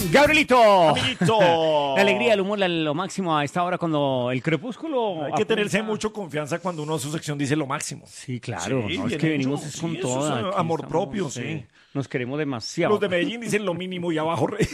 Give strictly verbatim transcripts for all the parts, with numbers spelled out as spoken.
Gabrielito. Amiguito. La alegría, el humor, la- lo máximo a esta hora cuando el crepúsculo... Hay que tenerse mucho confianza cuando uno en su sección dice lo máximo. Sí, claro. Sí, no, es bien que hecho. venimos Sí, con eso toda. es aquí amor estamos, propio, eh, sí. Nos queremos demasiado. Los de Medellín dicen lo mínimo y abajo re.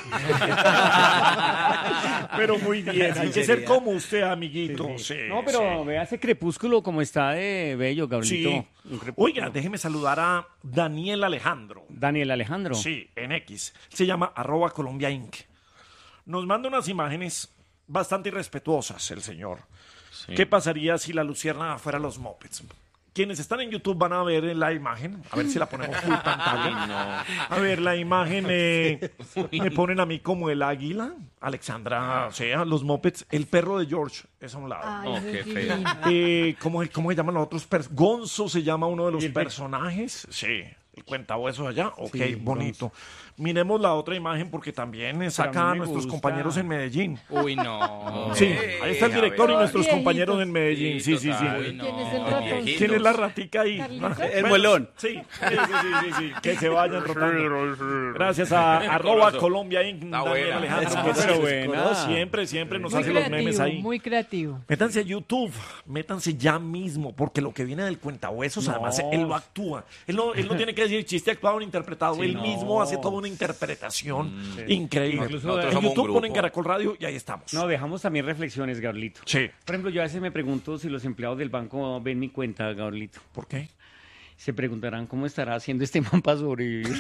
Pero muy bien, hay que ser como usted, amiguito. Sí, No, pero sí. vea ese crepúsculo como está de bello, Gabrielito. Sí. Un crepúsculo. Oiga, déjeme saludar a Daniel Alejandro. Daniel Alejandro. Sí, en X. Se llama arroba Colombia Inc. Nos manda unas imágenes bastante irrespetuosas el señor. ¿Qué pasaría si la luciérnaga fuera los mopeds? Quienes están en YouTube van a ver la imagen. A ver si la ponemos full pantalla. A ver, la imagen eh, me ponen a mí como el águila. Alexandra, o sea, los mopeds. El perro de George es a un lado. Ay, No, eso qué es feo. divino. Eh, ¿cómo, ¿Cómo se llaman los otros? pers- Gonzo se llama uno de los personajes. Sí, el cuentahuesos allá. Ok, Sí, bonito. Miremos la otra imagen porque también saca a a mí me nuestros gusta. compañeros en Medellín. Uy, no. Sí, ahí está el director y nuestros Viejitos. compañeros en Medellín. Sí, sí, sí. total. ¿Quién es el No, ratón? viejitos. ¿Quién es la ratica ahí? ¿Carlito? Ah, El bueno, muelón. Sí, sí, sí, sí, sí, sí. Que se vayan rotando. Gracias a arroba Colombia Inc. Está Daniel buena. Alejandro. Está que pero sí, buena. no, siempre, siempre nos Muy hace los memes creativo, ahí. muy creativo. Métanse a YouTube, métanse ya mismo, porque lo que viene del cuentahuesos, No. además, él lo actúa. Él no, él no tiene que decir chiste actuado ni interpretado, él no. mismo hace toda una interpretación increíble. Incluso en nosotros somos un YouTube grupo. ponen Caracol Radio y ahí estamos. No, dejamos también reflexiones, Gabrielito. Sí. Por ejemplo, yo a veces me pregunto si los empleados del banco ven mi cuenta, Gabrielito. ¿Por qué? Se preguntarán cómo estará haciendo este man para sobrevivir.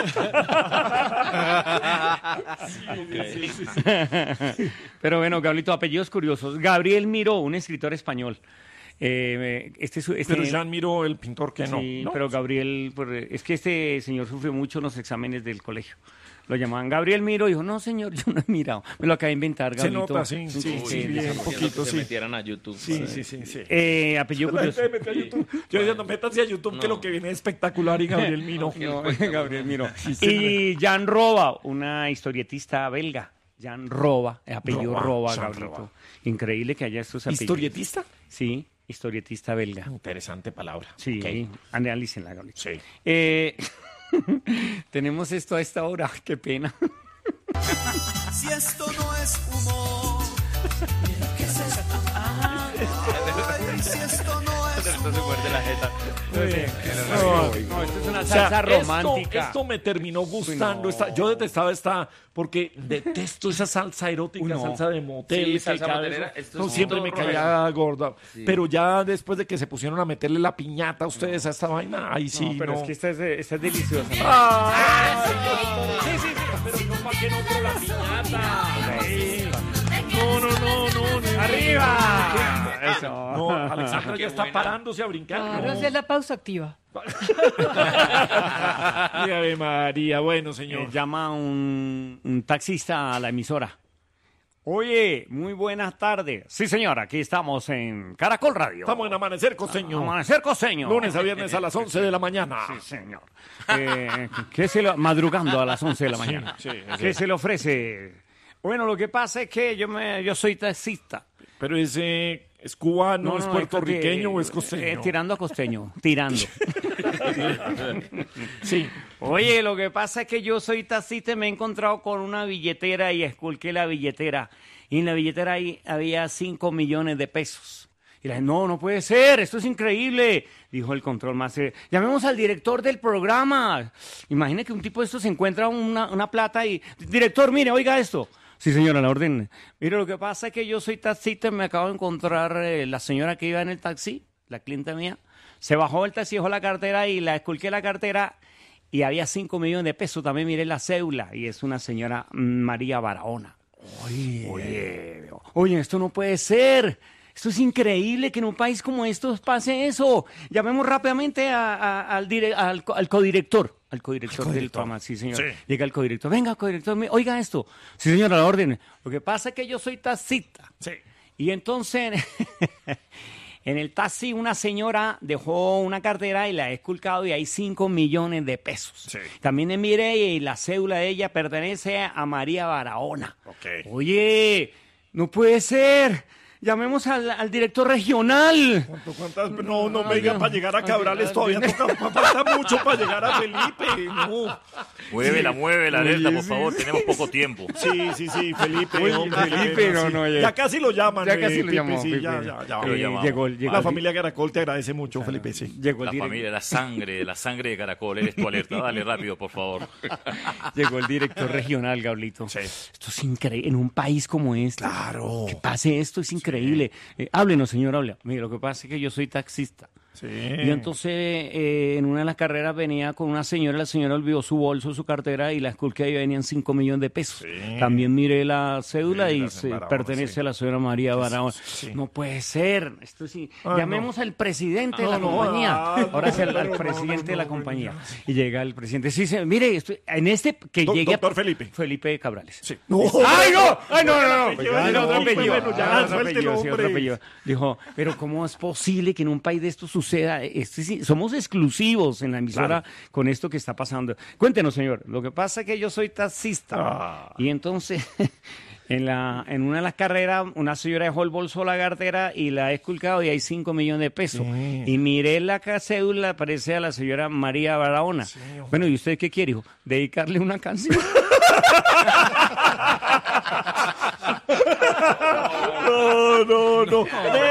Pero bueno, Gabrielito, apellidos curiosos. Gabriel Miró, un escritor español. Eh, este, su- este, Pero ya miro el pintor que no. sí, ¿no? pero Gabriel, pues, es que este señor sufrió mucho en los exámenes del colegio. Lo llamaban Gabriel Miro y dijo, no señor, yo no he mirado. Me lo acabé de inventar, Se Gabrielito. nota, sí, sí, sí, bien, un poquito, que se sí. metieran a YouTube. Sí, sí, sí, sí. Eh, apellido La curioso. gente mete a YouTube. Yo diciendo, métanse a YouTube, que lo que viene es espectacular y Gabriel Miro. No, Gabriel Miró. sí, Y Jan Roba, una historietista belga. Jan Roba, el apellido Roba, Roba, Jan Gabrielito. Roba. Increíble que haya estos apellidos. ¿Historietista? Sí, historietista belga. Interesante palabra. Sí, Ok. analícenla, Gabrielito. Sí. Eh, tenemos esto a esta hora, qué pena. Si esto no es humor, ¿qué es esto? Ay, si esto no es Esto se muerde la jeta. No, no, esto es una O sea, salsa esto- romántica. Esto, me terminó gustando. no. esta- yo detestaba esta, porque detesto esa salsa erótica, Uy, no. salsa de motel. Sí, que salsa cada motelera, vez- esto no, es siempre todo me rojo. caía gorda. Pero ya después de que se pusieron a meterle la piñata a ustedes a esta vaina, ahí sí. No, pero no. es que esta es, esta es deliciosa. ¡Ay, sí, sí, sí, pero no para que no con la piñata. Sí. No, no, no, no. no. ¡Arriba! Eso. No, Alexandra ya está buena. parándose a brincar. Claro, No. esa es la pausa activa. Ay, Ave María, bueno, Eh, señor. llama un, un taxista a la emisora. Oye, muy buenas tardes. Sí, señor, aquí estamos en Caracol Radio. Estamos en Amanecer Costeño. Amanecer Costeño. Lunes a viernes a las once de la mañana. Sí, señor. Eh, ¿qué se lo, madrugando a las once de la mañana. sí, sí. ¿Qué se le ofrece? Bueno, lo que pasa es que yo, me, yo soy taxista. Pero ese es cubano, es puertorriqueño porque, o es costeño. eh, tirando a costeño, tirando. Sí. Oye, lo que pasa es que yo soy taxista y me he encontrado con una billetera y esculqué la billetera. Y en la billetera ahí había cinco millones de pesos. Y la gente, no, no puede ser, esto es increíble, dijo el control master. Llamemos al director del programa. Imagine que un tipo de esto se encuentra una, una plata y, director, mire, oiga esto. Sí, señora, la orden. Mire, lo que pasa es que yo soy taxista y me acabo de encontrar eh, la señora que iba en el taxi, la clienta mía. Se bajó del taxi, dejó la cartera y la esculqué la cartera y había cinco millones de pesos. También miré la cédula y es una señora mm, María Barahona. Oye, oye, oye, esto no puede ser. Esto es increíble que en un país como estos pase eso. Llamemos rápidamente a- a- al, dire- al, co- al codirector. Al codirector del codirector. programa, sí, señor. Sí. Llega el codirector. Venga, codirector, me- oiga esto. Sí, señora, la orden. Lo que pasa es que yo soy taxista. Sí. Y entonces, en el taxi, una señora dejó una cartera y la he esculcado y hay cinco millones de pesos. Sí. También le miré y la cédula de ella pertenece a María Barahona. Ok. Oye, no puede ser. llamemos al, al director regional. ¿Cuánto, cuántas? No, no, venga, para llegar a Cabrales todavía toca, falta mucho para llegar a Felipe. No. Muévela, muévela, alerta, por favor, tenemos poco tiempo. Sí, sí, sí, Felipe, Uy, hombre, Felipe, no, sí. no, ya. Ya casi lo llaman. Ya eh, casi lo Pipe, llamó, sí, Pipe. ya, ya, ya. Lo Eh, llamamos. llegó, llegó La el- familia Caracol te agradece mucho, Felipe, sí. Llegó el, La direc- familia, la sangre, la sangre de Caracol, eres tu alerta. Dale rápido, por favor. llegó el director regional, Gablito. Sí. Esto es increíble. En un país como este, Claro. que pase esto es increíble. Eh, háblenos, señor, hable. Mire, lo que pasa es que yo soy taxista. Sí. Y entonces eh, en una de las carreras venía con una señora, la señora olvidó su bolso, su cartera y la esculqué ahí venían cinco millones de pesos. Sí. También miré la cédula Sí, y la se Barahona, pertenece sí. a la señora María Barahona. Sí. No puede ser. Esto sí. Ay, Llamemos al presidente de No, la no, compañía. ah, Ahora sí al, no, al no, presidente no, de la no, compañía. no, Y llega el presidente. Sí, se, mire, esto- en este que Do- llegue a- doctor Felipe. Felipe Cabrales. Sí. No, ¡Ay, no! ¡Ay, no, no, no! apellido, Ay, no, otro Felipe, apellido. bueno, ya, Ah, otro suelte el apellido, sí, otro hombre. apellido. Dijo, pero ¿cómo es posible que en un país de esto suceda? Este sí- somos exclusivos en la emisora con esto que está pasando. Cuéntenos, señor. Lo que pasa es que yo soy taxista. Ah. Y entonces, en, la, en una de las carreras, una señora dejó el bolso, la cartera y la he esculcado y hay cinco millones de pesos. Sí. Y miré la ca- cédula, parece a la señora María Barahona. Bueno, ¿y usted qué quiere, hijo? ¿Dedicarle una canción? no, no, no.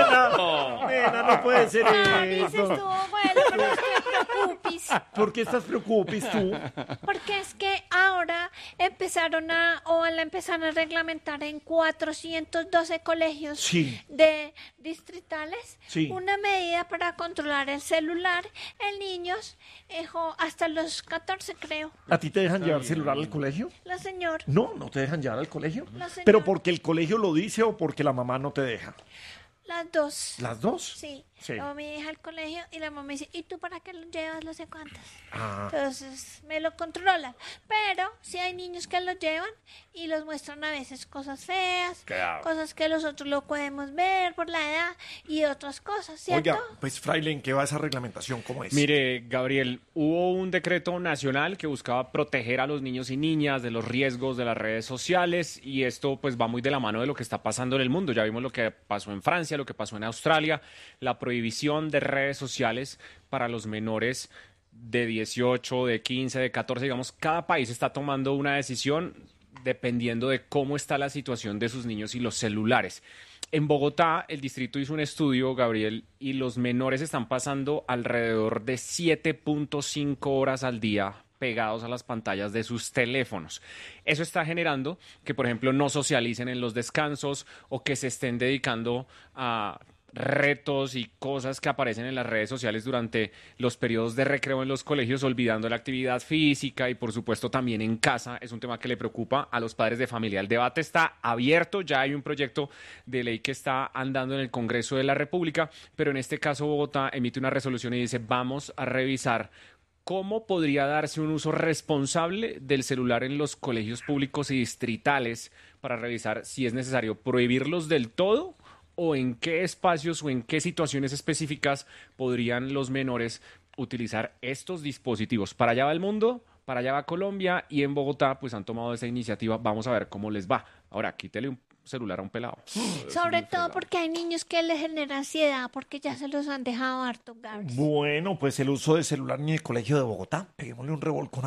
Nena, nena, no puede ser Davis eso. estuvo bueno, pero es que preocupis. ¿Por qué estás preocupis tú? Porque es que ahora empezaron a, o la empezaron a reglamentar en cuatrocientos doce colegios Sí. de distritales Sí. una medida para controlar el celular en niños eh, jo, hasta los catorce, creo. ¿A ti te dejan llevar celular al colegio? La señora. No, no te dejan llevar al colegio. No, señor. ¿Pero porque el colegio lo dice o porque la mamá no te deja? Las dos. ¿Las dos? Sí. Sí. Luego mi hija al colegio y la mamá me dice, ¿y tú para qué lo llevas? No sé cuántas. Ah. Entonces me lo controlan. Pero sí hay niños que lo llevan y los muestran a veces cosas feas, Claro. cosas que nosotros lo podemos ver por la edad y otras cosas, ¿cierto? Oiga, pues Fraile, ¿en qué va esa reglamentación? ¿Cómo es? Mire, Gabriel, hubo un decreto nacional que buscaba proteger a los niños y niñas de los riesgos de las redes sociales y esto pues va muy de la mano de lo que está pasando en el mundo. Ya vimos lo que pasó en Francia, lo que pasó en Australia, la prohibición de redes sociales para los menores de dieciocho, de quince, de catorce, digamos, cada país está tomando una decisión dependiendo de cómo está la situación de sus niños y los celulares. En Bogotá, el distrito hizo un estudio, Gabriel, y los menores están pasando alrededor de siete punto cinco horas al día pegados a las pantallas de sus teléfonos. Eso está generando que, por ejemplo, no socialicen en los descansos o que se estén dedicando a retos y cosas que aparecen en las redes sociales durante los periodos de recreo en los colegios, olvidando la actividad física y por supuesto también en casa. Es un tema que le preocupa a los padres de familia. El debate está abierto, ya hay un proyecto de ley que está andando en el Congreso de la República, pero en este caso Bogotá emite una resolución y dice vamos a revisar cómo podría darse un uso responsable del celular en los colegios públicos y distritales para revisar si es necesario prohibirlos del todo o en qué espacios o en qué situaciones específicas podrían los menores utilizar estos dispositivos. Para allá va el mundo, para allá va Colombia y en Bogotá pues han tomado esa iniciativa. Vamos a ver cómo les va. Ahora, quítele un celular a un pelado. Sobre todo porque hay niños que les genera ansiedad porque ya se los han dejado harto, Gabs. Bueno, pues el uso de celular en el colegio de Bogotá. Peguémosle un revolcón